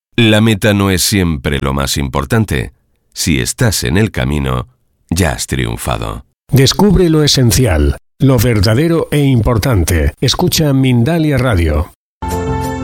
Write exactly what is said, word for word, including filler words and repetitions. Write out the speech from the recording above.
La meta no es siempre lo más importante. Si estás en el camino, ya has triunfado. Descubre lo esencial, lo verdadero e importante. Escucha Mindalia Radio.